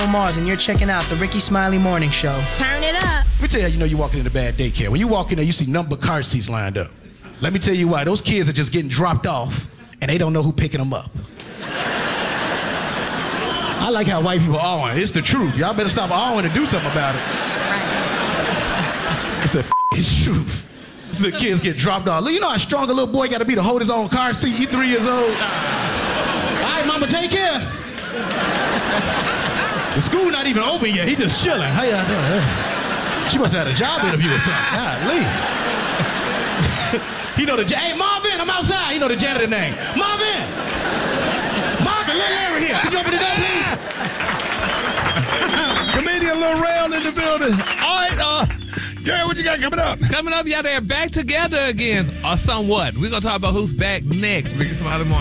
Mars, and you're checking out the Ricky Smiley Morning Show. Turn it up. Let me tell you how you know you're walking in a bad daycare. When you walk in there, you see number car seats lined up. Let me tell you why. Those kids are just getting dropped off, and they don't know who's picking them up. I like how white people are. It's the truth. Y'all better stop awing and do something about it. It's the truth. The kids get dropped off. You know how strong a little boy got to be to hold his own car seat? You 3 years old. All right, mama, take care. The school not even open yet. He just chilling. How y'all doing? She must have had a job interview or something. Golly. He know hey, Marvin, I'm outside. He know the janitor name. Marvin, let Larry here. Can you open the door, please? Comedian Lil Rel in the building. All right, Gary, what you got coming up? Coming up, y'all, they're back together again, or somewhat. We're going to talk about who's back next. Ricky Smiley Morning.